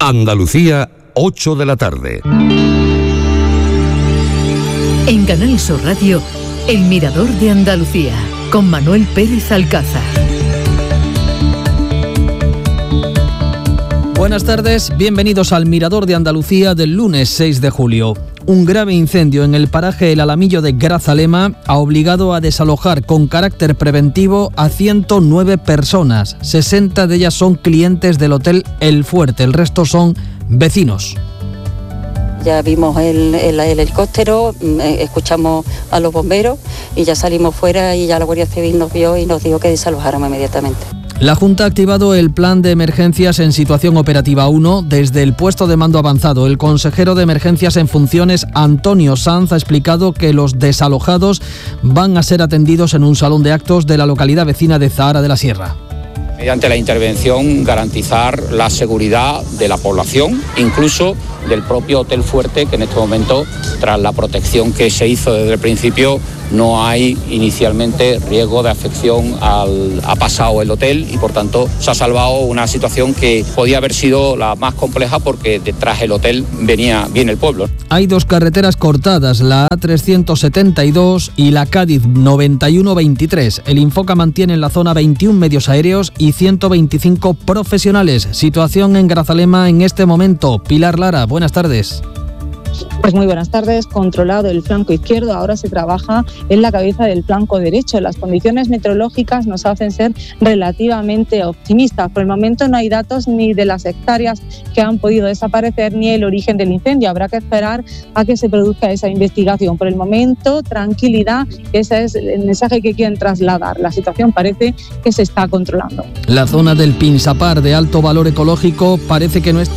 Andalucía, 8 de la tarde. En Canal Sur Radio, El Mirador de Andalucía, con Manuel Pérez Alcázar. Buenas tardes, bienvenidos al Mirador de Andalucía del lunes 6 de julio. Un grave incendio en el paraje El Alamillo de Grazalema ha obligado a desalojar con carácter preventivo a 109 personas. 60 de ellas son clientes del Hotel El Fuerte, el resto son vecinos. Ya vimos el helicóptero, escuchamos a los bomberos y ya salimos fuera y ya la Guardia Civil nos vio y nos dijo que desalojáramos inmediatamente. La Junta ha activado el plan de emergencias en situación operativa 1 desde el puesto de mando avanzado. El consejero de emergencias en funciones, Antonio Sanz, ha explicado que los desalojados van a ser atendidos en un salón de actos de la localidad vecina de Zahara de la Sierra. Mediante la intervención, garantizar la seguridad de la población, incluso del propio Hotel Fuerte, que en este momento, tras la protección que se hizo desde el principio, no hay inicialmente riesgo de afección ha pasado el hotel y por tanto se ha salvado una situación que podía haber sido la más compleja porque detrás del hotel viene el pueblo. Hay dos carreteras cortadas, la A372 y la Cádiz 9123. El Infoca mantiene en la zona 21 medios aéreos y 125 profesionales. Situación en Grazalema en este momento. Pilar Lara, buenas tardes. Pues muy buenas tardes. Controlado el flanco izquierdo, ahora se trabaja en la cabeza del flanco derecho. Las condiciones meteorológicas nos hacen ser relativamente optimistas. Por el momento no hay datos ni de las hectáreas que han podido desaparecer ni el origen del incendio. Habrá que esperar a que se produzca esa investigación. Por el momento, tranquilidad, ese es el mensaje que quieren trasladar. La situación parece que se está controlando. La zona del Pinsapar, de alto valor ecológico, parece que no está...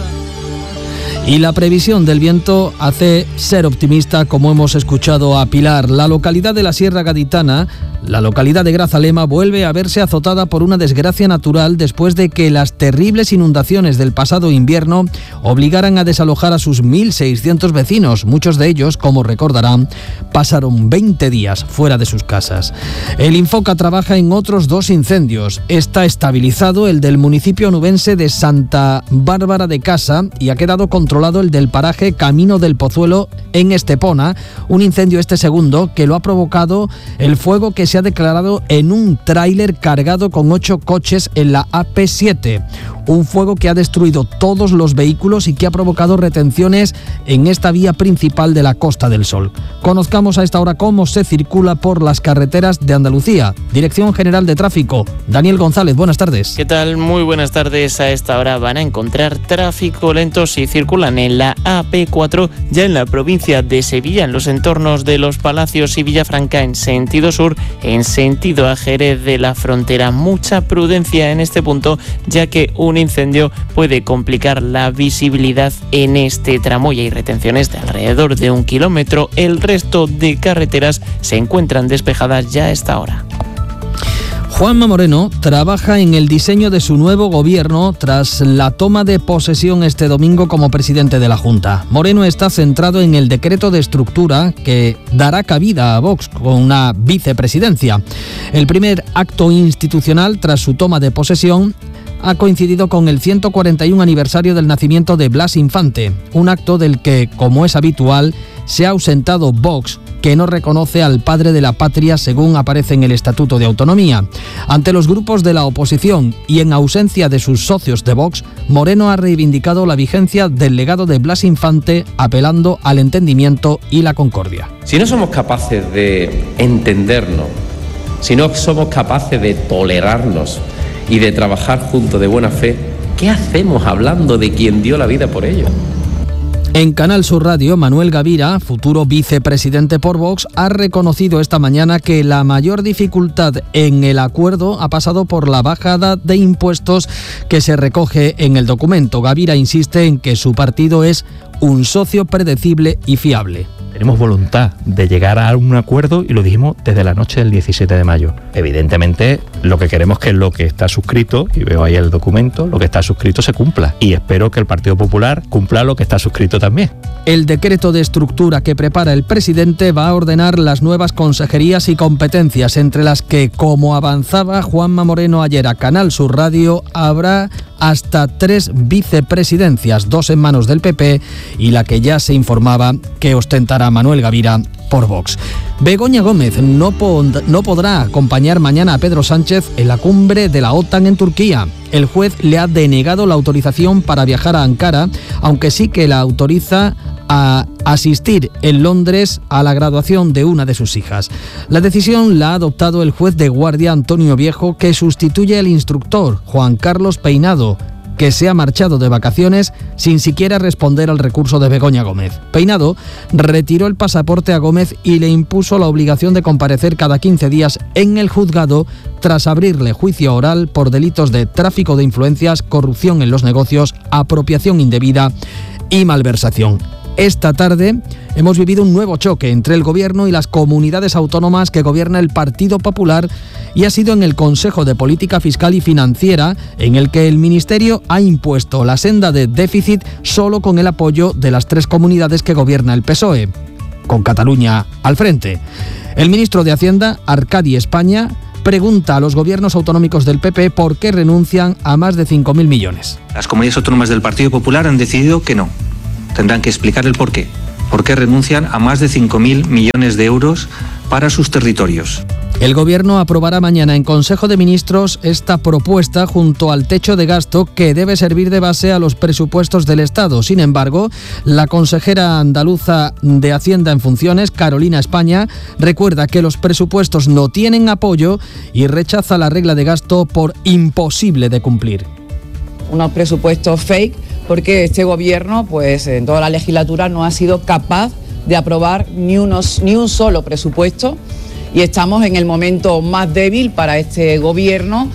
Y la previsión del viento hace ser optimista, como hemos escuchado a Pilar. La localidad de la Sierra Gaditana, la localidad de Grazalema, vuelve a verse azotada por una desgracia natural después de que las terribles inundaciones del pasado invierno obligaran a desalojar a sus 1.600 vecinos. Muchos de ellos, como recordarán, pasaron 20 días fuera de sus casas. El Infoca trabaja en otros dos incendios. Está estabilizado el del municipio onubense de Santa Bárbara de Casa y ha quedado controlado el del paraje Camino del Pozuelo en Estepona, un incendio segundo que lo ha provocado el fuego que se ha declarado en un tráiler cargado con 8 coches en la AP7. Un fuego que ha destruido todos los vehículos y que ha provocado retenciones en esta vía principal de la Costa del Sol. Conozcamos a esta hora cómo se circula por las carreteras de Andalucía. Dirección General de Tráfico, Daniel González, buenas tardes. ¿Qué tal? Muy buenas tardes. A esta hora van a encontrar tráfico lento si circulan en la AP4, ya en la provincia de Sevilla, en los entornos de Los Palacios y Villafranca en sentido sur, en sentido a Jerez de la Frontera. Mucha prudencia en este punto, ya que un incendio puede complicar la visibilidad en este tramo y hay retenciones de alrededor de 1 kilómetro. El resto de carreteras se encuentran despejadas ya a esta hora. Juanma Moreno trabaja en el diseño de su nuevo gobierno tras la toma de posesión este domingo como presidente de la Junta. Moreno está centrado en el decreto de estructura que dará cabida a Vox con una vicepresidencia. El primer acto institucional tras su toma de posesión ha coincidido con el 141 aniversario del nacimiento de Blas Infante, un acto del que, como es habitual, se ha ausentado Vox, que no reconoce al padre de la patria según aparece en el Estatuto de Autonomía. Ante los grupos de la oposición y en ausencia de sus socios de Vox, Moreno ha reivindicado la vigencia del legado de Blas Infante, apelando al entendimiento y la concordia. Si no somos capaces de entendernos, si no somos capaces de tolerarnos y de trabajar juntos de buena fe, ¿qué hacemos hablando de quien dio la vida por ello? En Canal Sur Radio, Manuel Gavira, futuro vicepresidente por Vox, ha reconocido esta mañana que la mayor dificultad en el acuerdo ha pasado por la bajada de impuestos que se recoge en el documento. Gavira insiste en que su partido es un socio predecible y fiable. Tenemos voluntad de llegar a un acuerdo y lo dijimos desde la noche del 17 de mayo. Evidentemente, lo que queremos es que lo que está suscrito, y veo ahí el documento, lo que está suscrito se cumpla. Y espero que el Partido Popular cumpla lo que está suscrito también. El decreto de estructura que prepara el presidente va a ordenar las nuevas consejerías y competencias, entre las que, como avanzaba Juanma Moreno ayer a Canal Sur Radio, habrá hasta 3 vicepresidencias, 2 en manos del PP y la que ya se informaba que ostentará Manuel Gavira por Vox. Begoña Gómez no podrá acompañar mañana a Pedro Sánchez en la cumbre de la OTAN en Turquía. El juez le ha denegado la autorización para viajar a Ankara, aunque sí que la autoriza a asistir en Londres a la graduación de una de sus hijas. La decisión la ha adoptado el juez de guardia Antonio Viejo, que sustituye al instructor Juan Carlos Peinado, que se ha marchado de vacaciones sin siquiera responder al recurso de Begoña Gómez. Peinado retiró el pasaporte a Gómez y le impuso la obligación de comparecer cada 15 días en el juzgado tras abrirle juicio oral por delitos de tráfico de influencias, corrupción en los negocios, apropiación indebida y malversación. Esta tarde hemos vivido un nuevo choque entre el Gobierno y las comunidades autónomas que gobierna el Partido Popular, y ha sido en el Consejo de Política Fiscal y Financiera, en el que el Ministerio ha impuesto la senda de déficit solo con el apoyo de las 3 comunidades que gobierna el PSOE, con Cataluña al frente. El ministro de Hacienda, Arcadi España, pregunta a los gobiernos autonómicos del PP por qué renuncian a más de 5.000 millones. Las comunidades autónomas del Partido Popular han decidido que no. Tendrán que explicar el porqué. ¿Por qué renuncian a más de 5.000 millones de euros para sus territorios? El Gobierno aprobará mañana en Consejo de Ministros esta propuesta junto al techo de gasto que debe servir de base a los presupuestos del Estado. Sin embargo, la consejera andaluza de Hacienda en funciones, Carolina España, recuerda que los presupuestos no tienen apoyo y rechaza la regla de gasto por imposible de cumplir. Unos presupuestos fake, porque este gobierno, pues en toda la legislatura, no ha sido capaz de aprobar ni un solo presupuesto, y estamos en el momento más débil para este gobierno.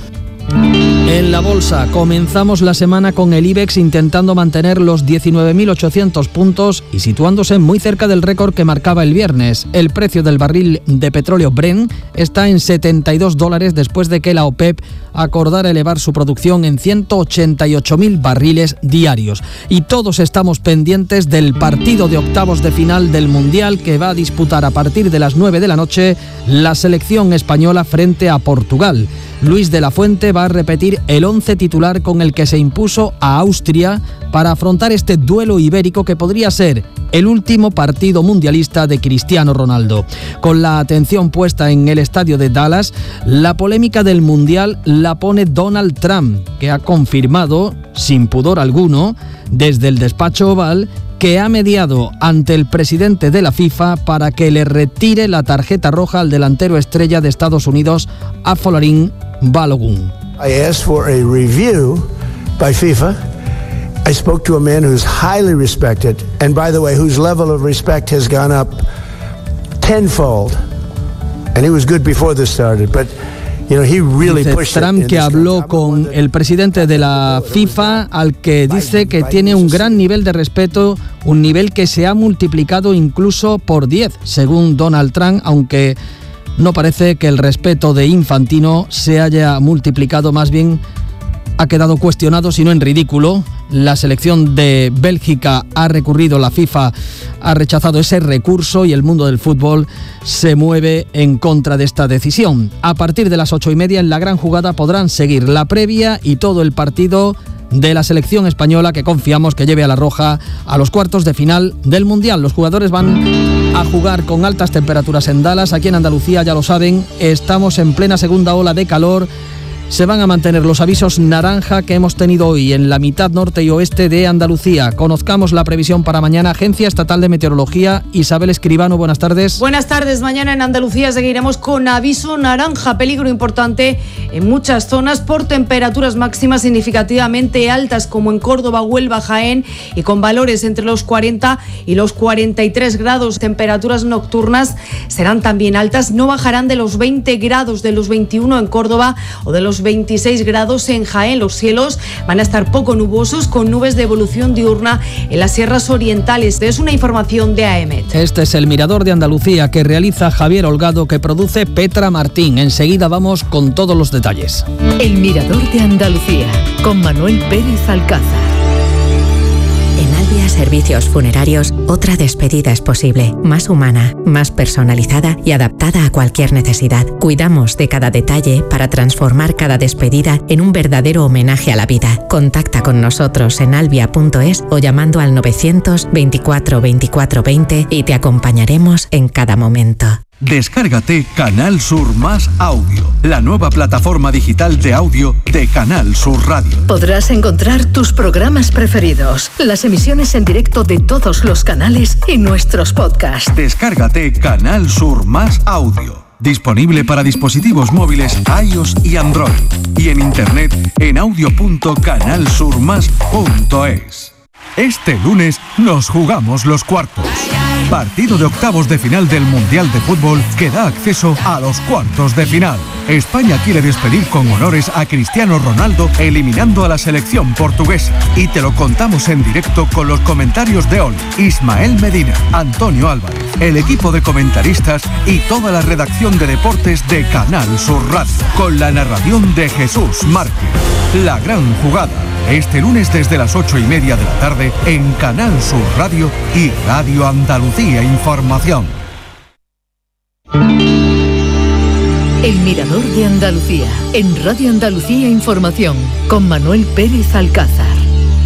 En la bolsa comenzamos la semana con el IBEX intentando mantener los 19.800 puntos y situándose muy cerca del récord que marcaba el viernes. El precio del barril de petróleo Brent está en $72 después de que la OPEP acordara elevar su producción en 188.000 barriles diarios. Y todos estamos pendientes del partido de octavos de final del Mundial que va a disputar a partir de las 9 de la noche la selección española frente a Portugal. Luis de la Fuente va a repetir el 11 titular con el que se impuso a Austria para afrontar este duelo ibérico que podría ser el último partido mundialista de Cristiano Ronaldo. Con la atención puesta en el estadio de Dallas, la polémica del Mundial la pone Donald Trump, que ha confirmado, sin pudor alguno, desde el despacho oval, que ha mediado ante el presidente de la FIFA para que le retire la tarjeta roja al delantero estrella de Estados Unidos, Afolarin Balogun. I asked for a review by FIFA. I spoke to a man who's highly respected, and by the way, whose level of respect has gone up tenfold. And he was good before this started, but Dice Trump que habló con el presidente de la FIFA, al que dice que tiene un gran nivel de respeto, un nivel que se ha multiplicado incluso por 10, según Donald Trump, aunque no parece que el respeto de Infantino se haya multiplicado, más bien ha quedado cuestionado, sino en ridículo. La selección de Bélgica ha recurrido, la FIFA ha rechazado ese recurso y el mundo del fútbol se mueve en contra de esta decisión. A partir de las 8:30 en la gran jugada podrán seguir la previa y todo el partido de la selección española, que confiamos que lleve a la roja a los cuartos de final del Mundial. Los jugadores van a jugar con altas temperaturas en Dallas. Aquí en Andalucía, ya lo saben, estamos en plena segunda ola de calor. Se van a mantener los avisos naranja que hemos tenido hoy en la mitad norte y oeste de Andalucía. Conozcamos la previsión para mañana. Agencia Estatal de Meteorología, Isabel Escribano, buenas tardes. Buenas tardes. Mañana en Andalucía seguiremos con aviso naranja, peligro importante en muchas zonas por temperaturas máximas significativamente altas, como en Córdoba, Huelva, Jaén, y con valores entre los 40 y los 43 grados. Temperaturas nocturnas serán también altas, no bajarán de los 20 grados, de los 21 en Córdoba o de los 26 grados en Jaén. Los cielos van a estar poco nubosos, con nubes de evolución diurna en las sierras orientales. Es una información de AEMET. Este es el Mirador de Andalucía que realiza Javier Holgado, que produce Petra Martín. Enseguida vamos con todos los detalles. El Mirador de Andalucía, con Manuel Pérez Alcázar. En Albia Servicios Funerarios, otra despedida es posible, más humana, más personalizada y adaptada a cualquier necesidad. Cuidamos de cada detalle para transformar cada despedida en un verdadero homenaje a la vida. Contacta con nosotros en albia.es o llamando al 924 24 20 y te acompañaremos en cada momento. Descárgate Canal Sur Más Audio, la nueva plataforma digital de audio de Canal Sur Radio. Podrás encontrar tus programas preferidos, las emisiones en directo de todos los canales y nuestros podcasts. Descárgate Canal Sur Más Audio. Disponible para dispositivos móviles iOS y Android. Y en internet en audio.canalsurmas.es. Este lunes nos jugamos los cuartos. Partido de octavos de final del Mundial de Fútbol que da acceso a los cuartos de final. España quiere despedir con honores a Cristiano Ronaldo eliminando a la selección portuguesa. Y te lo contamos en directo con los comentarios de Oli, Ismael Medina, Antonio Álvarez, el equipo de comentaristas y toda la redacción de deportes de Canal Sur Radio. Con la narración de Jesús Márquez. La gran jugada. Este lunes desde las 8:30 de la tarde en Canal Sur Radio y Radio Andalucía Información. El Mirador de Andalucía, en Radio Andalucía Información, con Manuel Pérez Alcázar.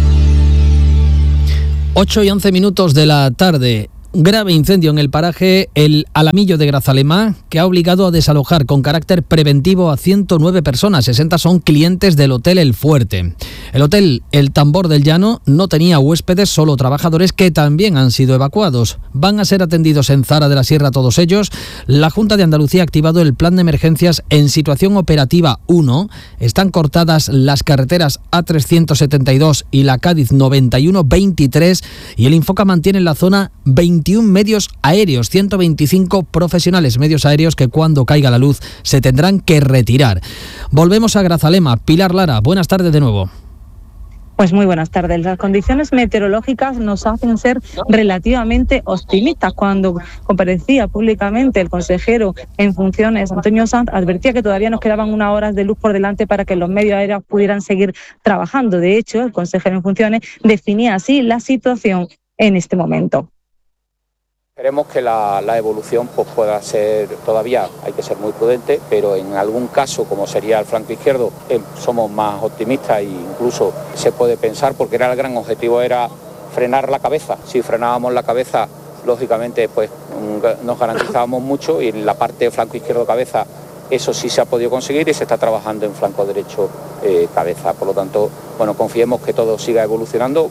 8:11 de la tarde. Grave incendio en el paraje El Alamillo de Grazalema, que ha obligado a desalojar con carácter preventivo a 109 personas. 60 son clientes del Hotel El Fuerte. El Hotel El Tambor del Llano no tenía huéspedes, solo trabajadores que también han sido evacuados. Van a ser atendidos en Zara de la Sierra todos ellos. La Junta de Andalucía ha activado el plan de emergencias en situación operativa 1. Están cortadas las carreteras A372 y la Cádiz 91-23 y el Infoca mantiene en la zona 21 medios aéreos, 125 profesionales medios aéreos que cuando caiga la luz se tendrán que retirar. Volvemos a Grazalema. Pilar Lara, buenas tardes de nuevo. Pues muy buenas tardes. Las condiciones meteorológicas nos hacen ser relativamente optimistas. Cuando comparecía públicamente el consejero en funciones, Antonio Sanz, advertía que todavía nos quedaban unas horas de luz por delante para que los medios aéreos pudieran seguir trabajando. De hecho, el consejero en funciones definía así la situación en este momento. Esperemos que la evolución pues pueda ser, todavía hay que ser muy prudente, pero en algún caso, como sería el flanco izquierdo, somos más optimistas e incluso se puede pensar, porque el gran objetivo era frenar la cabeza. Si frenábamos la cabeza, lógicamente pues nos garantizábamos mucho, y en la parte de flanco izquierdo cabeza eso sí se ha podido conseguir y se está trabajando en flanco derecho cabeza. Por lo tanto, bueno, confiemos que todo siga evolucionando.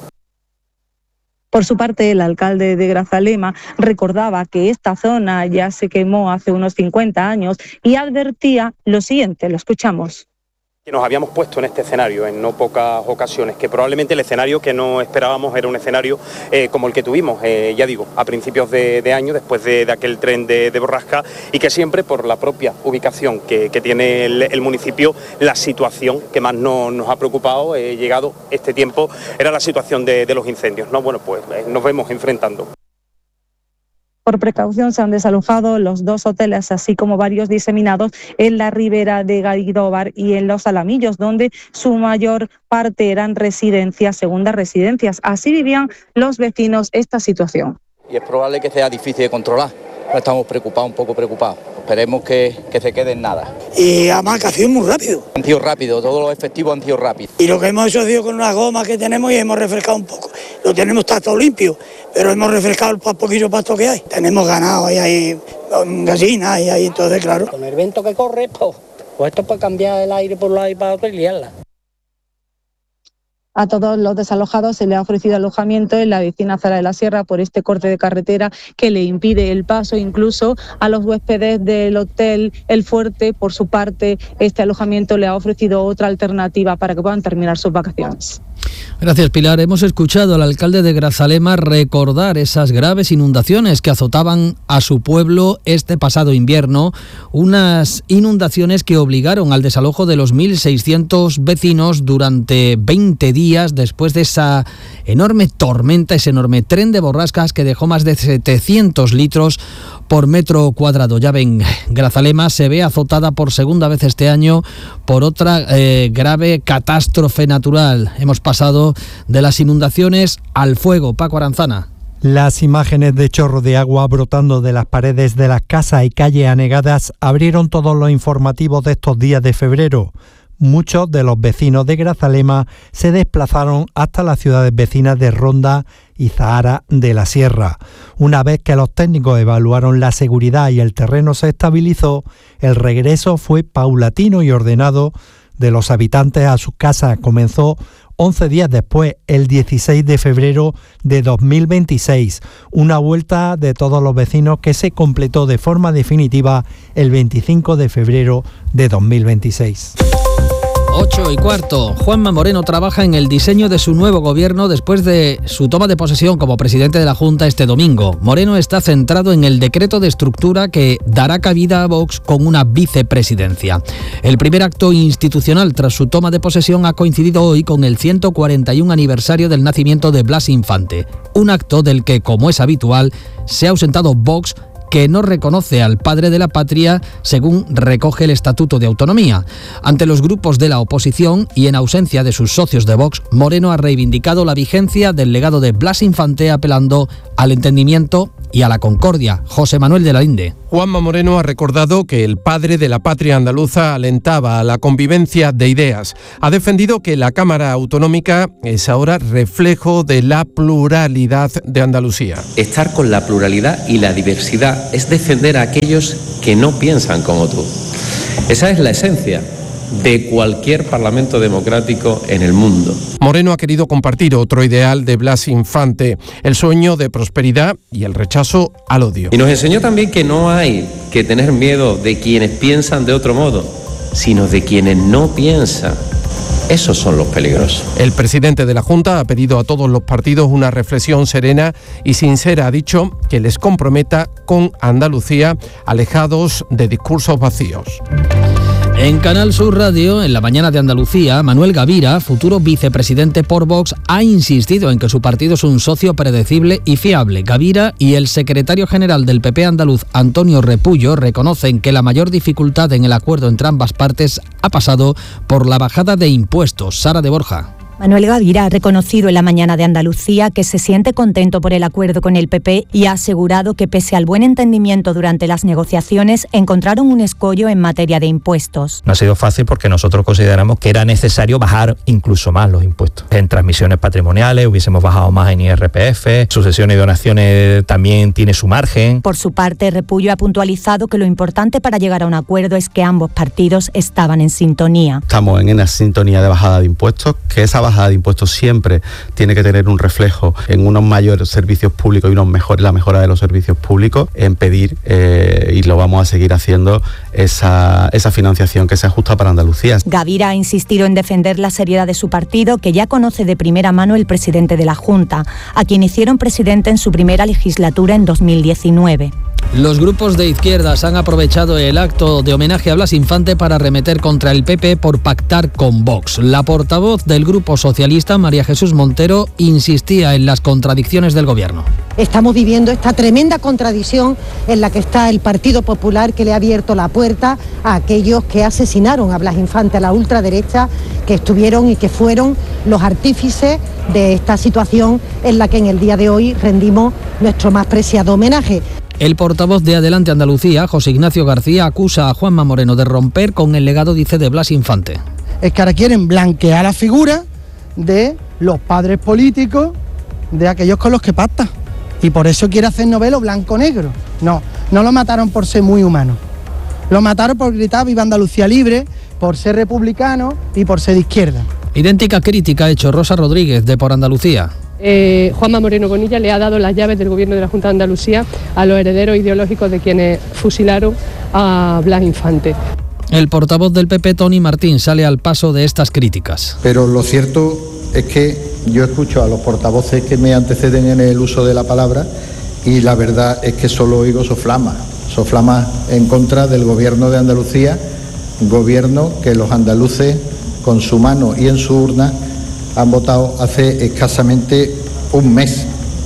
Por su parte, el alcalde de Grazalema recordaba que esta zona ya se quemó hace unos 50 años y advertía lo siguiente, lo escuchamos. Que nos habíamos puesto en este escenario en no pocas ocasiones, que probablemente el escenario que no esperábamos era un escenario como el que tuvimos, ya digo, a principios de año, después de aquel tren de Borrasca, y que siempre por la propia ubicación que tiene el municipio, la situación que más nos ha preocupado, llegado este tiempo, era la situación de los incendios, ¿no? Bueno, pues nos vemos enfrentando. Por precaución se han desalojado los dos hoteles, así como varios diseminados en la ribera de Gaidóbar y en Los Alamillos, donde su mayor parte eran residencias, segundas residencias. Así vivían los vecinos esta situación. Y es probable que sea difícil de controlar. Estamos preocupados, un poco preocupados. Esperemos que se quede en nada. Y además que ha sido muy rápido. Han sido rápido, todos los efectivos han sido rápidos. Y lo que hemos hecho ha sido con una goma que tenemos y hemos refrescado un poco. Lo tenemos todo limpio, pero hemos refrescado el poquillo pasto que hay. Tenemos ganado, hay gallinas y ahí, entonces claro. Con el viento que corre, pues esto es para cambiar el aire por un lado y para otro y liarla. A todos los desalojados se le ha ofrecido alojamiento en la vecina Zara de la Sierra por este corte de carretera que le impide el paso. Incluso a los huéspedes del Hotel El Fuerte, por su parte, este alojamiento le ha ofrecido otra alternativa para que puedan terminar sus vacaciones. Gracias, Pilar. Hemos escuchado al alcalde de Grazalema recordar esas graves inundaciones que azotaban a su pueblo este pasado invierno, unas inundaciones que obligaron al desalojo de los 1.600 vecinos durante 20 días después de esa enorme tormenta, ese enorme tren de borrascas que dejó más de 700 litros por metro cuadrado. Ya ven, Grazalema se ve azotada por segunda vez este año por otra grave catástrofe natural. Hemos pasado pasado de las inundaciones al fuego. Paco Aranzana. Las imágenes de chorro de agua brotando de las paredes de las casas y calles anegadas abrieron todos los informativos de estos días de febrero. Muchos de los vecinos de Grazalema se desplazaron hasta las ciudades vecinas de Ronda y Zahara de la Sierra. Una vez que los técnicos evaluaron la seguridad y el terreno se estabilizó, el regreso fue paulatino y ordenado de los habitantes a sus casas. Comenzó 11 días después, el 16 de febrero de 2026, una vuelta de todos los vecinos que se completó de forma definitiva el 25 de febrero de 2026. 8:15. Juanma Moreno trabaja en el diseño de su nuevo gobierno después de su toma de posesión como presidente de la Junta este domingo. Moreno está centrado en el decreto de estructura que dará cabida a Vox con una vicepresidencia. El primer acto institucional tras su toma de posesión ha coincidido hoy con el 141 aniversario del nacimiento de Blas Infante. Un acto del que, como es habitual, se ha ausentado Vox, que no reconoce al padre de la patria, según recoge el Estatuto de Autonomía. Ante los grupos de la oposición y en ausencia de sus socios de Vox, Moreno ha reivindicado la vigencia del legado de Blas Infante, apelando al entendimiento y a la concordia. José Manuel de la Linde. Juanma Moreno ha recordado que el padre de la patria andaluza alentaba a la convivencia de ideas. Ha defendido que la Cámara Autonómica es ahora reflejo de la pluralidad de Andalucía. Estar con la pluralidad y la diversidad es defender a aquellos que no piensan como tú. Esa es la esencia de cualquier parlamento democrático en el mundo. Moreno ha querido compartir otro ideal de Blas Infante, el sueño de prosperidad y el rechazo al odio. Y nos enseñó también que no hay que tener miedo de quienes piensan de otro modo, sino de quienes no piensan. Esos son los peligrosos. El presidente de la Junta ha pedido a todos los partidos una reflexión serena y sincera. Ha dicho que les comprometa con Andalucía, alejados de discursos vacíos. En Canal Sur Radio, en la mañana de Andalucía, Manuel Gavira, futuro vicepresidente por Vox, ha insistido en que su partido es un socio predecible y fiable. Gavira y el secretario general del PP andaluz, Antonio Repullo, reconocen que la mayor dificultad en el acuerdo entre ambas partes ha pasado por la bajada de impuestos. Sara de Borja. Manuel Gavira ha reconocido en la mañana de Andalucía que se siente contento por el acuerdo con el PP y ha asegurado que pese al buen entendimiento durante las negociaciones encontraron un escollo en materia de impuestos. No ha sido fácil porque nosotros consideramos que era necesario bajar incluso más los impuestos. En transmisiones patrimoniales hubiésemos bajado más en IRPF, sucesiones y donaciones también tiene su margen. Por su parte, Repullo ha puntualizado que lo importante para llegar a un acuerdo es que ambos partidos estaban en sintonía. Estamos en una sintonía de bajada de impuestos, que esa bajada de impuestos siempre tiene que tener un reflejo en unos mayores servicios públicos y la mejora de los servicios públicos, en pedir, y lo vamos a seguir haciendo, esa financiación que se ajusta para Andalucía. Gavira ha insistido en defender la seriedad de su partido, que ya conoce de primera mano el presidente de la Junta, a quien hicieron presidente en su primera legislatura en 2019. Los grupos de izquierdas han aprovechado el acto de homenaje a Blas Infante para arremeter contra el PP por pactar con Vox. La portavoz del Grupo Socialista, María Jesús Montero, insistía en las contradicciones del gobierno. Estamos viviendo esta tremenda contradicción en la que está el Partido Popular, que le ha abierto la puerta a aquellos que asesinaron a Blas Infante, a la ultraderecha, que estuvieron y que fueron los artífices de esta situación en la que en el día de hoy rendimos nuestro más preciado homenaje. El portavoz de Adelante Andalucía, José Ignacio García, acusa a Juanma Moreno de romper con el legado, dice, de Blas Infante. Es que ahora quieren blanquear la figura de los padres políticos de aquellos con los que pacta. Y por eso quiere hacer novelo blanco-negro. No lo mataron por ser muy humano. Lo mataron por gritar "Viva Andalucía libre", por ser republicano y por ser de izquierda. Idéntica crítica ha hecho Rosa Rodríguez, de Por Andalucía. Juanma Moreno Bonilla le ha dado las llaves del gobierno de la Junta de Andalucía a los herederos ideológicos de quienes fusilaron a Blas Infante. El portavoz del PP, Tony Martín, sale al paso de estas críticas. Pero lo cierto es que yo escucho a los portavoces que me anteceden en el uso de la palabra y la verdad es que solo oigo soflamas en contra del gobierno de Andalucía, gobierno que los andaluces con su mano y en su urna han votado hace escasamente un mes.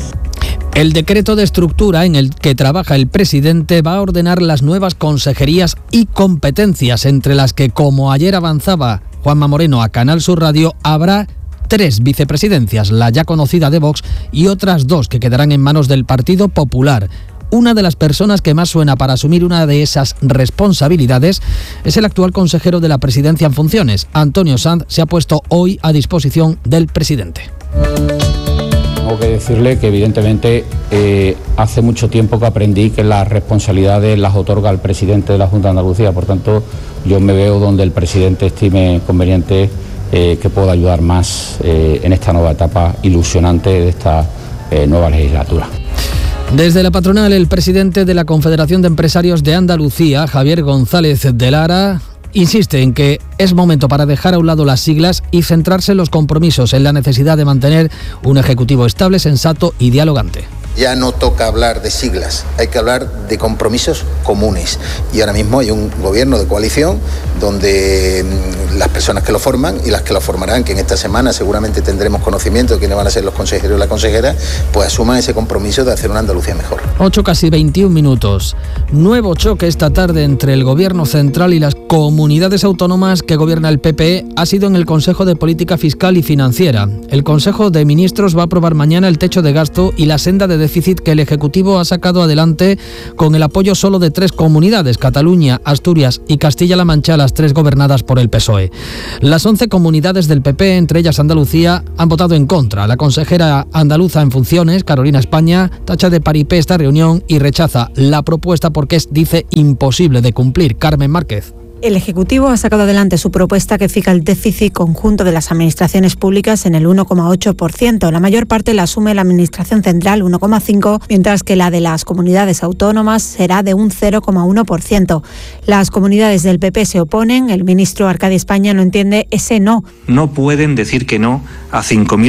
El decreto de estructura en el que trabaja el presidente va a ordenar las nuevas consejerías y competencias, entre las que, como ayer avanzaba Juanma Moreno a Canal Sur Radio, habrá 3 vicepresidencias, la ya conocida de Vox y otras 2 que quedarán en manos del Partido Popular. Una de las personas que más suena para asumir una de esas responsabilidades es el actual consejero de la Presidencia en funciones. Antonio Sanz se ha puesto hoy a disposición del presidente. Tengo que decirle que evidentemente hace mucho tiempo que aprendí que las responsabilidades las otorga el presidente de la Junta de Andalucía. Por tanto, yo me veo donde el presidente estime conveniente que pueda ayudar más en esta nueva etapa ilusionante de esta nueva legislatura. Desde la patronal, el presidente de la Confederación de Empresarios de Andalucía, Javier González de Lara, insiste en que es momento para dejar a un lado las siglas y centrarse en los compromisos, en la necesidad de mantener un ejecutivo estable, sensato y dialogante. Ya no toca hablar de siglas, hay que hablar de compromisos comunes. Y ahora mismo hay un gobierno de coalición donde las personas que lo forman y las que lo formarán, que en esta semana seguramente tendremos conocimiento de quiénes van a ser los consejeros y la consejera, pues asuman ese compromiso de hacer una Andalucía mejor. 8 casi 21 minutos. Nuevo choque esta tarde entre el Gobierno central y las comunidades autónomas que gobierna el PP ha sido en el Consejo de Política Fiscal y Financiera. El Consejo de Ministros va a aprobar mañana el techo de gasto y la senda de déficit que el Ejecutivo ha sacado adelante con el apoyo solo de 3 comunidades, Cataluña, Asturias y Castilla-La Mancha, las 3 gobernadas por el PSOE. Las 11 comunidades del PP, entre ellas Andalucía, han votado en contra. La consejera andaluza en funciones, Carolina España, tacha de paripé esta reunión y rechaza la propuesta porque es, dice, imposible de cumplir. Carmen Márquez. El Ejecutivo ha sacado adelante su propuesta que fija el déficit conjunto de las administraciones públicas en el 1,8%. La mayor parte la asume la Administración Central, 1,5%, mientras que la de las comunidades autónomas será de un 0,1%. Las comunidades del PP se oponen. El ministro Arcadi España no entiende ese no. No pueden decir que no a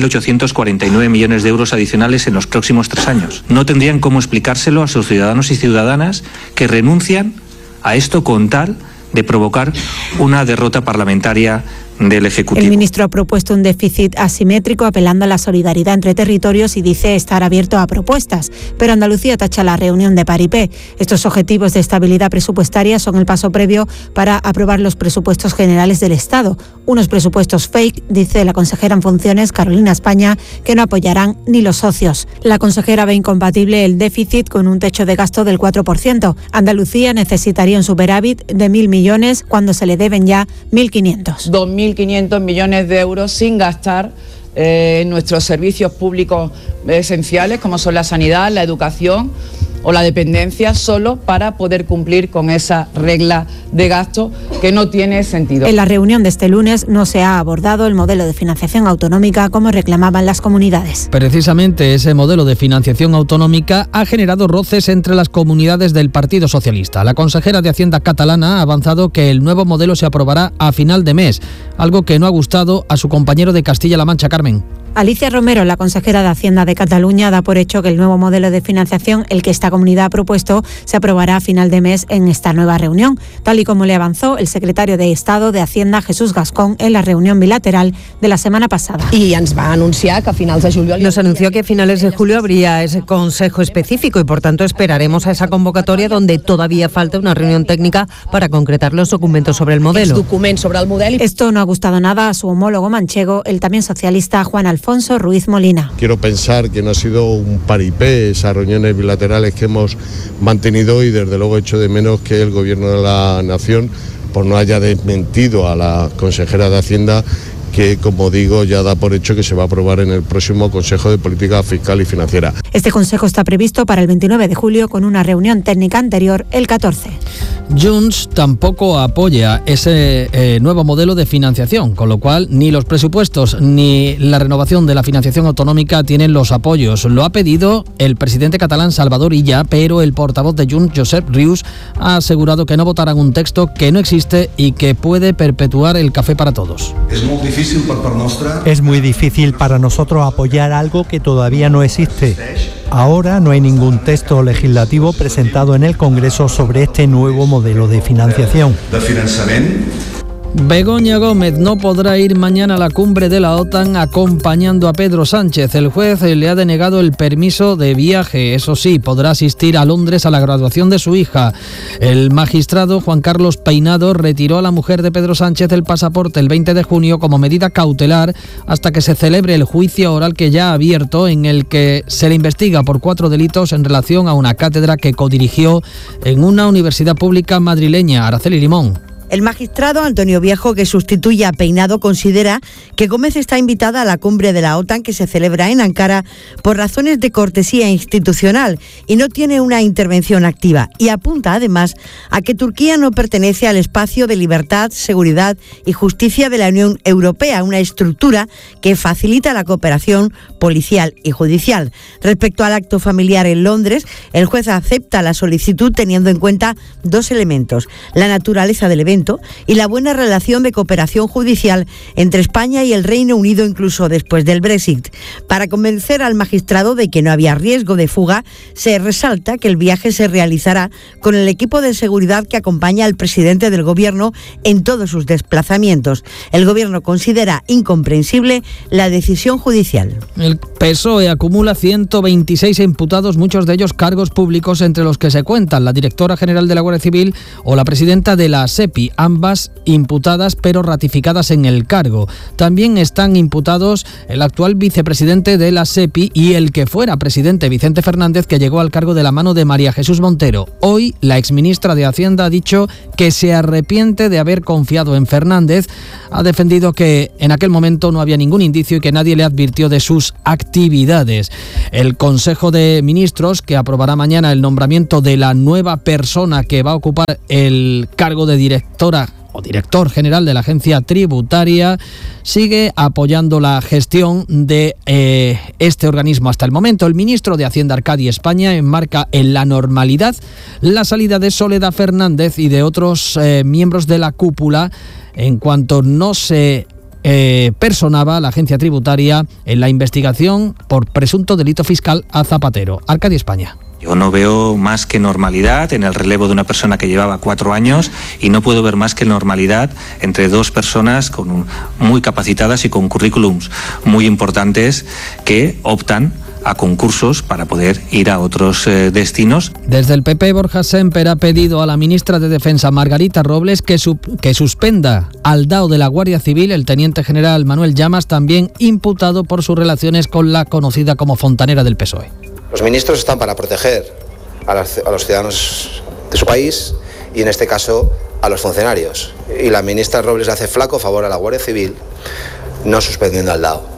5.849 millones de euros adicionales en los próximos 3 años. No tendrían cómo explicárselo a sus ciudadanos y ciudadanas que renuncian a esto con tal de provocar una derrota parlamentaria del Ejecutivo. El ministro ha propuesto un déficit asimétrico apelando a la solidaridad entre territorios y dice estar abierto a propuestas, pero Andalucía tacha la reunión de paripé. Estos objetivos de estabilidad presupuestaria son el paso previo para aprobar los presupuestos generales del Estado. Unos presupuestos fake, dice la consejera en funciones, Carolina España, que no apoyarán ni los socios. La consejera ve incompatible el déficit con un techo de gasto del 4%. Andalucía necesitaría un superávit de 1.000 millones cuando se le deben ya 1.500. 2.500 millones de euros sin gastar en nuestros servicios públicos esenciales, como son la sanidad, la educación o la dependencia, solo para poder cumplir con esa regla de gasto que no tiene sentido. En la reunión de este lunes no se ha abordado el modelo de financiación autonómica como reclamaban las comunidades. Precisamente ese modelo de financiación autonómica ha generado roces entre las comunidades del Partido Socialista. La consejera de Hacienda catalana ha avanzado que el nuevo modelo se aprobará a final de mes, algo que no ha gustado a su compañero de Castilla-La Mancha, Carmen. Alicia Romero, la consejera de Hacienda de Cataluña, da por hecho que el nuevo modelo de financiación, el que esta comunidad ha propuesto, se aprobará a final de mes en esta nueva reunión, tal y como le avanzó el secretario de Estado de Hacienda, Jesús Gascón, en la reunión bilateral de la semana pasada. Y nos anunció que a finales de julio habría ese consejo específico y por tanto esperaremos a esa convocatoria donde todavía falta una reunión técnica para concretar los documentos sobre el modelo. Esto no ha gustado nada a su homólogo manchego, el también socialista Juan Alfonso Ruiz Molina. Quiero pensar que no ha sido un paripé esas reuniones bilaterales que hemos mantenido y desde luego echo de menos que el Gobierno de la Nación pues no haya desmentido a la consejera de Hacienda, que, como digo, ya da por hecho que se va a aprobar en el próximo Consejo de Política Fiscal y Financiera. Este consejo está previsto para el 29 de julio con una reunión técnica anterior el 14. Junts tampoco apoya ese nuevo modelo de financiación, con lo cual ni los presupuestos ni la renovación de la financiación autonómica tienen los apoyos. Lo ha pedido el presidente catalán Salvador Illa, pero el portavoz de Junts, Josep Rius, ha asegurado que no votarán un texto que no existe y que puede perpetuar el café para todos. Es muy difícil para nosotros apoyar algo que todavía no existe. Ahora no hay ningún texto legislativo presentado en el Congreso sobre este nuevo modelo de financiación. Begoña Gómez no podrá ir mañana a la cumbre de la OTAN acompañando a Pedro Sánchez. El juez le ha denegado el permiso de viaje. Eso sí, podrá asistir a Londres a la graduación de su hija. El magistrado Juan Carlos Peinado retiró a la mujer de Pedro Sánchez el pasaporte el 20 de junio como medida cautelar hasta que se celebre el juicio oral que ya ha abierto, en el que se le investiga por 4 delitos en relación a una cátedra que codirigió en una universidad pública madrileña. Araceli Limón. El magistrado Antonio Viejo, que sustituye a Peinado, considera que Gómez está invitada a la cumbre de la OTAN que se celebra en Ankara por razones de cortesía institucional y no tiene una intervención activa. Y apunta además a que Turquía no pertenece al espacio de libertad, seguridad y justicia de la Unión Europea, una estructura que facilita la cooperación policial y judicial. Respecto al acto familiar en Londres, el juez acepta la solicitud teniendo en cuenta 2 elementos: la naturaleza del evento y la buena relación de cooperación judicial entre España y el Reino Unido, incluso después del Brexit. Para convencer al magistrado de que no había riesgo de fuga, se resalta que el viaje se realizará con el equipo de seguridad que acompaña al presidente del Gobierno en todos sus desplazamientos. El Gobierno considera incomprensible la decisión judicial. El PSOE acumula 126 imputados, muchos de ellos cargos públicos, entre los que se cuentan la directora general de la Guardia Civil o la presidenta de la SEPI, ambas imputadas pero ratificadas en el cargo. También están imputados el actual vicepresidente de la SEPI y el que fuera presidente, Vicente Fernández, que llegó al cargo de la mano de María Jesús Montero. Hoy la exministra de Hacienda ha dicho que se arrepiente de haber confiado en Fernández. Ha defendido que en aquel momento no había ningún indicio y que nadie le advirtió de sus actividades. El Consejo de Ministros, que aprobará mañana el nombramiento de la nueva persona que va a ocupar el cargo de director general de la agencia tributaria, sigue apoyando la gestión de este organismo. Hasta el momento, el ministro de Hacienda, Arcadi España, enmarca en la normalidad la salida de Soledad Fernández y de otros miembros de la cúpula en cuanto no se personaba la agencia tributaria en la investigación por presunto delito fiscal a Zapatero. Arcadi España. Yo no veo más que normalidad en el relevo de una persona que llevaba 4 años y no puedo ver más que normalidad entre 2 personas muy capacitadas y con currículums muy importantes que optan a concursos para poder ir a otros destinos. Desde el PP, Borja Semper ha pedido a la ministra de Defensa, Margarita Robles, que suspenda al DAO de la Guardia Civil, el teniente general Manuel Llamas, también imputado por sus relaciones con la conocida como fontanera del PSOE. Los ministros están para proteger a los ciudadanos de su país y en este caso a los funcionarios. Y la ministra Robles hace flaco favor a la Guardia Civil no suspendiendo al DAO.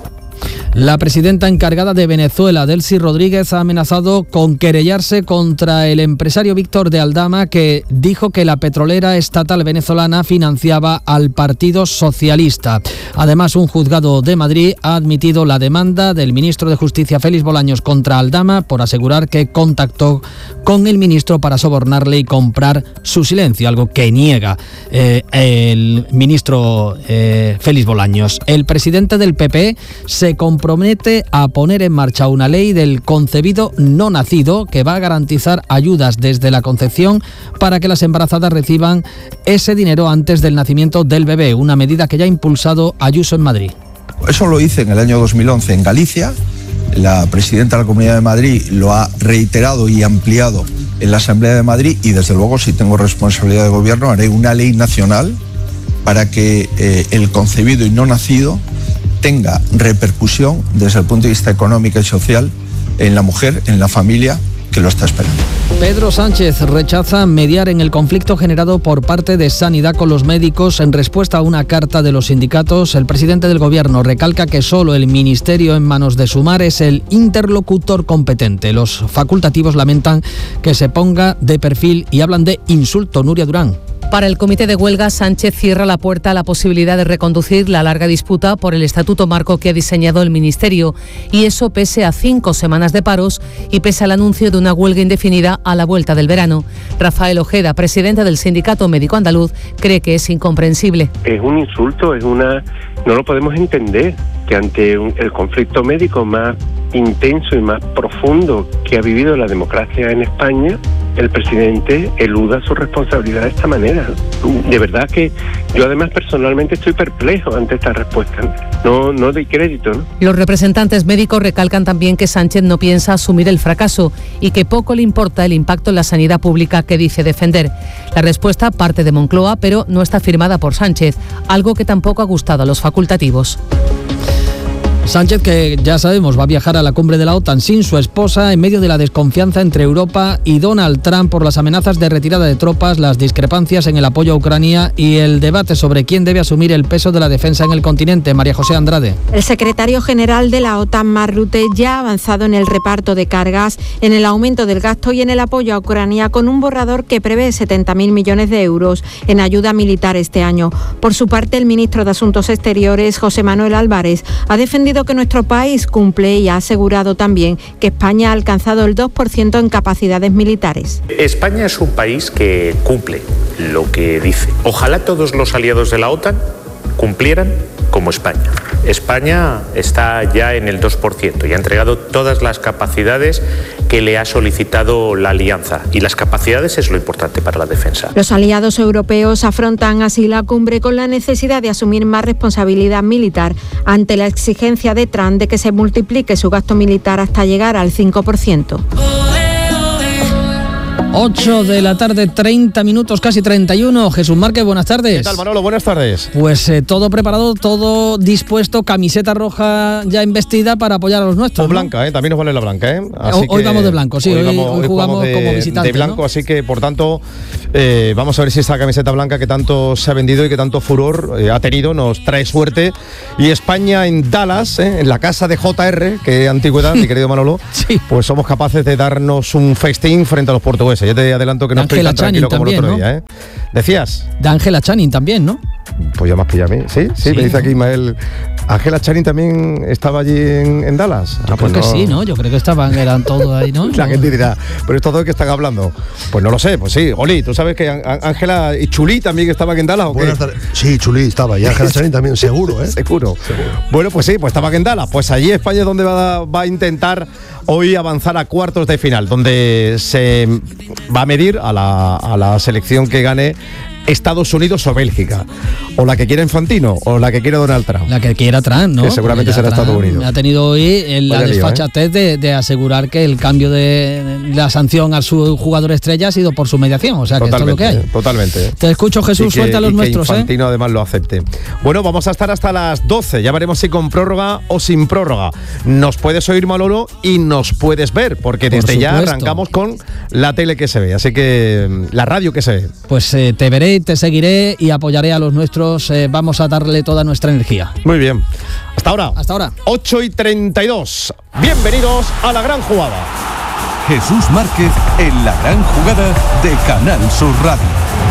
La presidenta encargada de Venezuela, Delcy Rodríguez, ha amenazado con querellarse contra el empresario Víctor de Aldama, que dijo que la petrolera estatal venezolana financiaba al Partido Socialista. Además, un juzgado de Madrid ha admitido la demanda del ministro de Justicia, Félix Bolaños, contra Aldama por asegurar que contactó con el ministro para sobornarle y comprar su silencio, algo que niega el ministro Félix Bolaños. El presidente del PP se compromete a poner en marcha una ley del concebido no nacido que va a garantizar ayudas desde la concepción para que las embarazadas reciban ese dinero antes del nacimiento del bebé, una medida que ya ha impulsado Ayuso en Madrid. Eso lo hice en el año 2011 en Galicia. La presidenta de la Comunidad de Madrid lo ha reiterado y ampliado en la Asamblea de Madrid y desde luego, si tengo responsabilidad de gobierno, haré una ley nacional para que el concebido y no nacido tenga repercusión desde el punto de vista económico y social en la mujer, en la familia que lo está esperando. Pedro Sánchez rechaza mediar en el conflicto generado por parte de Sanidad con los médicos. En respuesta a una carta de los sindicatos, el presidente del Gobierno recalca que solo el Ministerio en manos de Sumar es el interlocutor competente. Los facultativos lamentan que se ponga de perfil y hablan de insulto. Nuria Durán. Para el comité de huelga, Sánchez cierra la puerta a la posibilidad de reconducir la larga disputa por el estatuto marco que ha diseñado el Ministerio, y eso pese a 5 semanas de paros y pese al anuncio de una huelga indefinida a la vuelta del verano. Rafael Ojeda, presidente del Sindicato Médico Andaluz, cree que es incomprensible. Es un insulto, no lo podemos entender, que ante el conflicto médico más intenso y más profundo que ha vivido la democracia en España, el presidente eluda su responsabilidad de esta manera. De verdad que yo además personalmente estoy perplejo ante esta respuesta. No doy crédito, ¿no? Los representantes médicos recalcan también que Sánchez no piensa asumir el fracaso y que poco le importa el impacto en la sanidad pública que dice defender. La respuesta parte de Moncloa, pero no está firmada por Sánchez, algo que tampoco ha gustado a los facultativos. Sánchez, que ya sabemos, va a viajar a la cumbre de la OTAN sin su esposa en medio de la desconfianza entre Europa y Donald Trump por las amenazas de retirada de tropas, las discrepancias en el apoyo a Ucrania y el debate sobre quién debe asumir el peso de la defensa en el continente. María José Andrade. El secretario general de la OTAN, Mark Rutte, ya ha avanzado en el reparto de cargas, en el aumento del gasto y en el apoyo a Ucrania, con un borrador que prevé 70.000 millones de euros en ayuda militar este año. Por su parte, el ministro de Asuntos Exteriores, José Manuel Álvarez, ha defendido que nuestro país cumple y ha asegurado también que España ha alcanzado el 2% en capacidades militares. España es un país que cumple lo que dice. Ojalá todos los aliados de la OTAN cumplieran como España. España está ya en el 2% y ha entregado todas las capacidades que le ha solicitado la alianza. Y las capacidades es lo importante para la defensa. Los aliados europeos afrontan así la cumbre con la necesidad de asumir más responsabilidad militar ante la exigencia de Trump de que se multiplique su gasto militar hasta llegar al 5%. 8 de la tarde, 30 minutos, casi 31. Jesús Márquez, buenas tardes. ¿Qué tal, Manolo? Buenas tardes. Pues todo preparado, todo dispuesto, camiseta roja ya embestida para apoyar a los nuestros. O blanca, también nos vale la blanca, Así hoy vamos de blanco, sí, hoy jugamos como visitantes. De blanco, ¿no? Así que, por tanto, vamos a ver si esa camiseta blanca que tanto se ha vendido y que tanto furor ha tenido nos trae suerte. Y España en Dallas, en la casa de JR, que antigüedad, mi querido Manolo, sí. Pues somos capaces de darnos un festín frente a los portugueses. Ya te adelanto que no estoy tan tranquilo como el otro día, ¿Decías? De Ángela Channing también, ¿no? Pues ya me has pillado a mí. Sí, me dice aquí Ismael. Ángela Channing también estaba allí en Dallas. Yo creo que sí, ¿no? Yo creo que eran todos ahí, ¿no? La gente dirá, pero estos dos que están hablando. Pues no lo sé, pues sí. Oli, ¿tú sabes que Ángela y Chulí también estaban en Dallas o qué? Sí, Chulí estaba y Ángela Channing también, seguro, ¿eh? Seguro. Bueno, pues sí, pues estaban en Dallas. Pues allí España es donde va a intentar hoy avanzar a cuartos de final, donde se va a medir a la selección que gane Estados Unidos o Bélgica, o la que quiera Infantino o la que quiera Donald Trump. La que quiera Trump, ¿no? Que seguramente será Estados Unidos. Ha tenido hoy la desfachatez de asegurar que el cambio de la sanción a su jugador estrella ha sido por su mediación, o sea que esto es lo que hay. Totalmente. Te escucho, Jesús, suelta a los nuestros. Que Infantino además lo acepte. Bueno, vamos a estar hasta las 12, ya veremos si con prórroga o sin prórroga. Nos puedes oír, Manolo, y nos puedes ver, porque desde ya arrancamos con la tele que se ve, así que la radio que se ve. Pues te veré, te seguiré y apoyaré a los nuestros. Vamos a darle toda nuestra energía. Muy bien. Hasta ahora. Hasta ahora. 8:32. Bienvenidos a La Gran Jugada. Jesús Márquez en La Gran Jugada de Canal Sur Radio.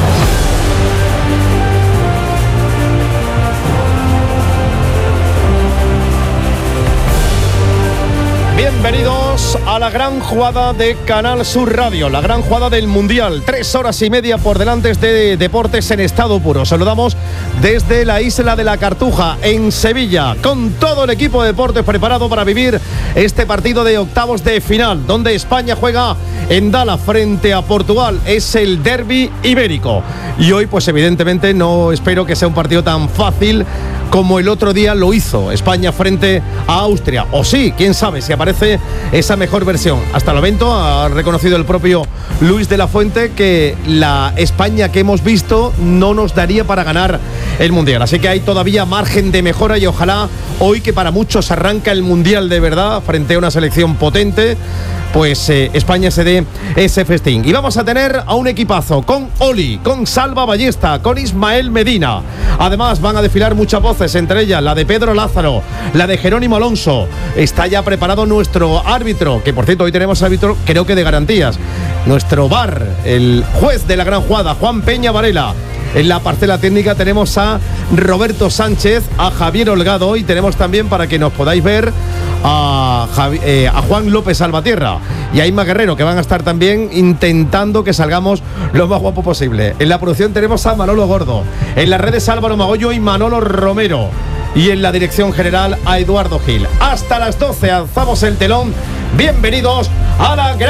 Bienvenidos a La Gran Jugada de Canal Sur Radio, la gran jugada del Mundial. 3 horas y media por delante de deportes en estado puro. Saludamos desde la isla de la Cartuja, en Sevilla, con todo el equipo de deportes preparado para vivir este partido de octavos de final, donde España juega en Dallas frente a Portugal. Es el derbi ibérico. Y hoy, pues evidentemente, no espero que sea un partido tan fácil como el otro día lo hizo España frente a Austria. O sí, quién sabe si aparece esa mejor versión. Hasta el momento ha reconocido el propio Luis de la Fuente que la España que hemos visto no nos daría para ganar el Mundial. Así que hay todavía margen de mejora y ojalá hoy, que para muchos arranca el Mundial de verdad frente a una selección potente, pues España se dé ese festín. Y vamos a tener a un equipazo con Oli, con Salva Ballesta, con Ismael Medina. Además van a desfilar muchas voces, entre ellas la de Pedro Lázaro, la de Jerónimo Alonso. Está ya preparado nuestro árbitro, que por cierto hoy tenemos árbitro creo que de garantías. Nuestro VAR, el juez de La Gran Jugada, Juan Peña Varela. En la parcela técnica tenemos a Roberto Sánchez, a Javier Holgado y tenemos también, para que nos podáis ver, a Juan López Salvatierra y a Inma Guerrero, que van a estar también intentando que salgamos lo más guapo posible. En la producción tenemos a Manolo Gordo, en las redes Álvaro Magollo y Manolo Romero. y en la dirección general a Eduardo Gil. Hasta las 12 alzamos el telón. Bienvenidos a la gran